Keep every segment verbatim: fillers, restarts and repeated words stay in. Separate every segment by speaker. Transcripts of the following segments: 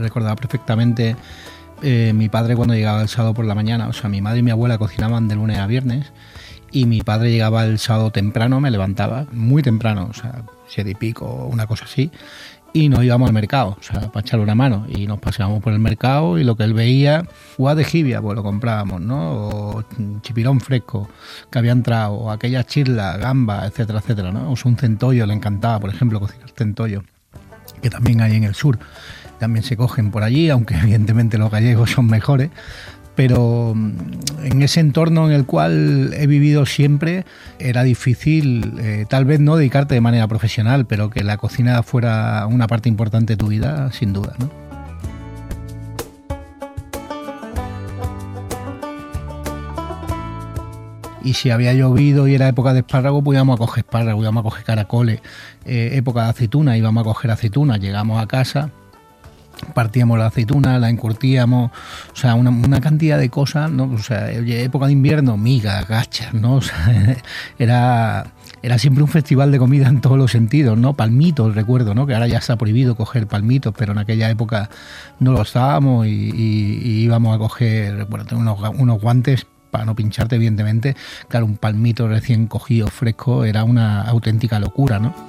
Speaker 1: recordaba perfectamente eh, mi padre cuando llegaba el sábado por la mañana. O sea, mi madre y mi abuela cocinaban de lunes a viernes y mi padre llegaba el sábado temprano, me levantaba muy temprano, o sea, siete y pico, una cosa así, y nos íbamos al mercado, o sea, para echarle una mano, y nos paseábamos por el mercado y lo que él veía, uvas de jibia, pues lo comprábamos, ¿no? O chipirón fresco que había entrado, o aquella chirla, gamba, etcétera, etcétera, ¿no? O sea, un centollo, le encantaba, por ejemplo, cocinar centollo, que también hay en el sur, también se cogen por allí, aunque evidentemente los gallegos son mejores. Pero en ese entorno en el cual he vivido siempre era difícil, eh, tal vez no dedicarte de manera profesional, pero que la cocina fuera una parte importante de tu vida, sin duda, ¿no? Y si había llovido y era época de espárrago, pues íbamos a coger espárrago, íbamos a coger caracoles. Eh, época de aceituna, íbamos a coger aceitunas, llegamos a casa, partíamos la aceituna, la encurtíamos, o sea, una, una cantidad de cosas, ¿no? O sea, época de invierno, migas, gachas, ¿no? O sea, era, era siempre un festival de comida en todos los sentidos, ¿no? Palmitos, recuerdo, ¿no? Que ahora ya está prohibido coger palmitos, pero en aquella época no lo estábamos y, y, y íbamos a coger, bueno, tengo unos, unos guantes para no pincharte, evidentemente. Claro, un palmito recién cogido, fresco, era una auténtica locura, ¿no?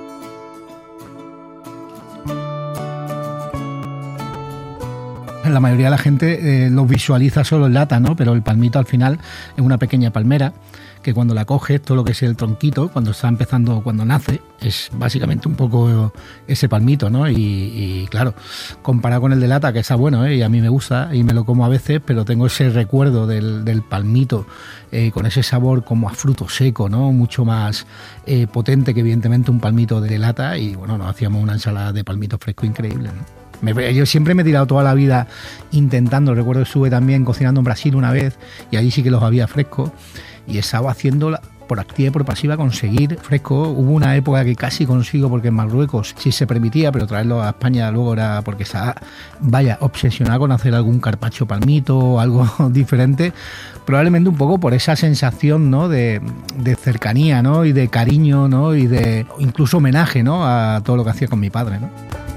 Speaker 1: La mayoría de la gente eh, lo visualiza solo en lata, ¿no? Pero el palmito al final es una pequeña palmera que cuando la coges, todo lo que es el tronquito, cuando está empezando, cuando nace, es básicamente un poco ese palmito, ¿no? Y, y claro, comparado con el de lata, que está bueno, ¿eh? Y a mí me gusta y me lo como a veces, pero tengo ese recuerdo del, del palmito eh, con ese sabor como a fruto seco, ¿no? Mucho más eh, potente que evidentemente un palmito de lata, y bueno, nos hacíamos una ensalada de palmito fresco increíble, ¿no? Me, yo siempre me he tirado toda la vida intentando, recuerdo que estuve también cocinando en Brasil una vez y allí sí que los había frescos y estaba haciendo por activa y por pasiva conseguir fresco. Hubo una época que casi consigo porque en Marruecos sí se permitía, pero traerlo a España luego era porque estaba, vaya, obsesionado con hacer algún carpaccio palmito o algo diferente, probablemente un poco por esa sensación, ¿no? de, de cercanía, ¿no? Y de cariño, ¿no? Y de incluso homenaje, ¿no? A todo lo que hacía con mi padre, ¿no?